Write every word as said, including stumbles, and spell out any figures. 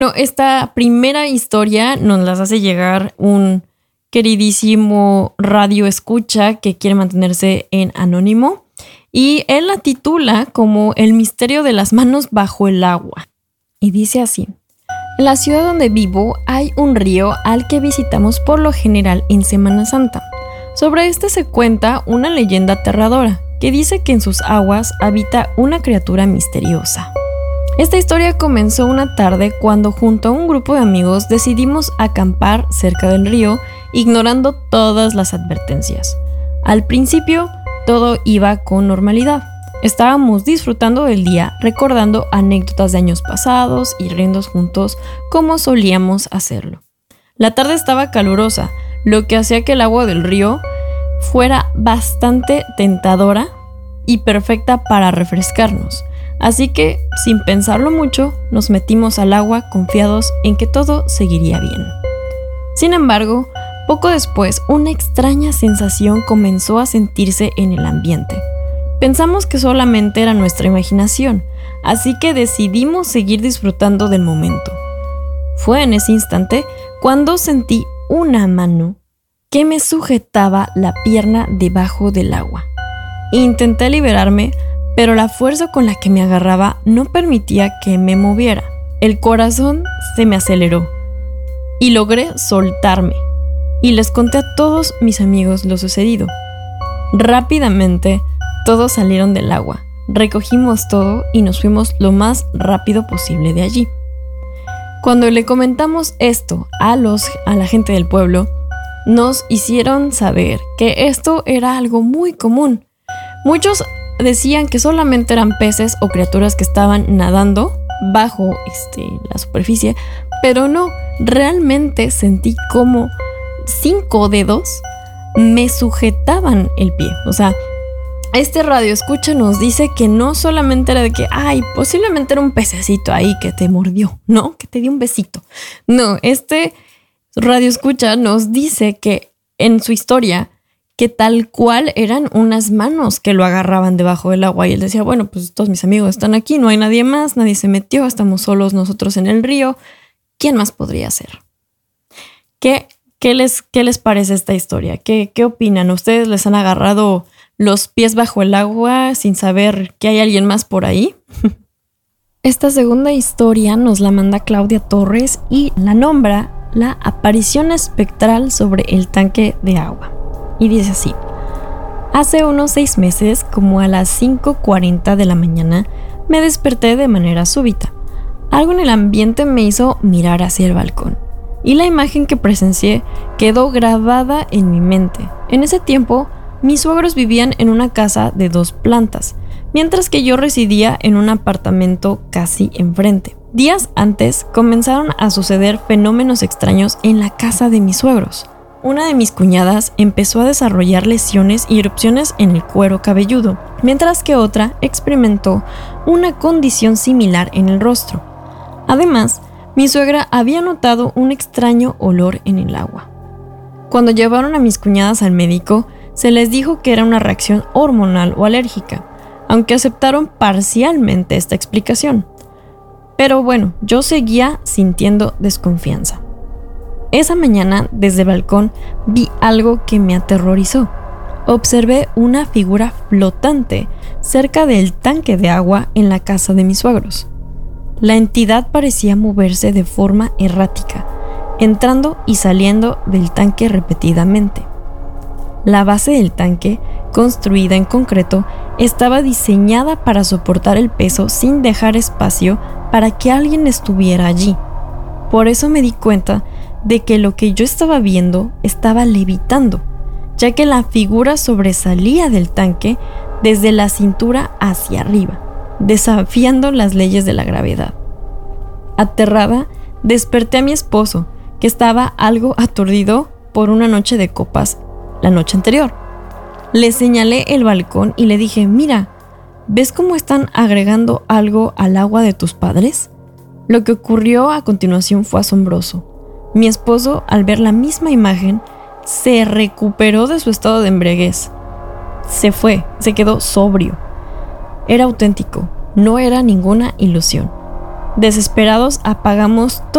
No, esta primera historia nos las hace llegar un queridísimo radio escucha que quiere mantenerse en anónimo y él la titula como El misterio de las manos bajo el agua. Y dice así: en la ciudad donde vivo hay un río al que visitamos por lo general en Semana Santa. Sobre este se cuenta una leyenda aterradora que dice que en sus aguas habita una criatura misteriosa. Esta historia comenzó una tarde cuando junto a un grupo de amigos decidimos acampar cerca del río, ignorando todas las advertencias. Al principio, todo iba con normalidad. Estábamos disfrutando del día, recordando anécdotas de años pasados y riendo juntos como solíamos hacerlo. La tarde estaba calurosa, lo que hacía que el agua del río fuera bastante tentadora y perfecta para refrescarnos. Así que, sin pensarlo mucho, nos metimos al agua confiados en que todo seguiría bien. Sin embargo, poco después, una extraña sensación comenzó a sentirse en el ambiente. Pensamos que solamente era nuestra imaginación, así que decidimos seguir disfrutando del momento. Fue en ese instante cuando sentí una mano que me sujetaba la pierna debajo del agua. Intenté liberarme, pero la fuerza con la que me agarraba no permitía que me moviera. El corazón se me aceleró y logré soltarme. Y les conté a todos mis amigos lo sucedido. Rápidamente, todos salieron del agua. Recogimos todo y nos fuimos lo más rápido posible de allí. Cuando le comentamos esto a, los, a la gente del pueblo, nos hicieron saber que esto era algo muy común. Muchos decían que solamente eran peces o criaturas que estaban nadando bajo este, la superficie, pero no, realmente sentí como cinco dedos me sujetaban el pie. O sea, este radio escucha nos dice que no solamente era de que, ay, posiblemente era un pececito ahí que te mordió, ¿no? Que te dio un besito. No, este radio escucha nos dice que en su historia que tal cual eran unas manos que lo agarraban debajo del agua. Y él decía, bueno, pues todos mis amigos están aquí, no hay nadie más, nadie se metió, estamos solos nosotros en el río. ¿Quién más podría ser? ¿Qué, qué, les, qué les parece esta historia? ¿Qué, qué opinan? ¿Ustedes les han agarrado los pies bajo el agua sin saber que hay alguien más por ahí? Esta segunda historia nos la manda Claudia Torres y la nombra La aparición espectral sobre el tanque de agua. Y dice así: hace unos seis meses, como a las cinco cuarenta de la mañana, me desperté de manera súbita. Algo en el ambiente me hizo mirar hacia el balcón, y la imagen que presencié quedó grabada en mi mente. En ese tiempo, mis suegros vivían en una casa de dos plantas, mientras que yo residía en un apartamento casi enfrente. Días antes comenzaron a suceder fenómenos extraños en la casa de mis suegros. Una de mis cuñadas empezó a desarrollar lesiones y erupciones en el cuero cabelludo, mientras que otra experimentó una condición similar en el rostro. Además, mi suegra había notado un extraño olor en el agua. Cuando llevaron a mis cuñadas al médico, se les dijo que era una reacción hormonal o alérgica, aunque aceptaron parcialmente esta explicación. Pero bueno, yo seguía sintiendo desconfianza. Esa mañana, desde el balcón, vi algo que me aterrorizó. Observé una figura flotante cerca del tanque de agua en la casa de mis suegros. La entidad parecía moverse de forma errática, entrando y saliendo del tanque repetidamente. La base del tanque, construida en concreto, estaba diseñada para soportar el peso sin dejar espacio para que alguien estuviera allí. Por eso me di cuenta de que lo que yo estaba viendo estaba levitando, ya que la figura sobresalía del tanque desde la cintura hacia arriba, desafiando las leyes de la gravedad. Aterrada, desperté a mi esposo, que estaba algo aturdido por una noche de copas la noche anterior. Le señalé el balcón y le dije, mira, ¿ves cómo están agregando algo al agua de tus padres? Lo que ocurrió a continuación fue asombroso. Mi esposo, al ver la misma imagen, se recuperó de su estado de embriaguez. Se fue, se quedó sobrio. Era auténtico, no era ninguna ilusión. Desesperados apagamos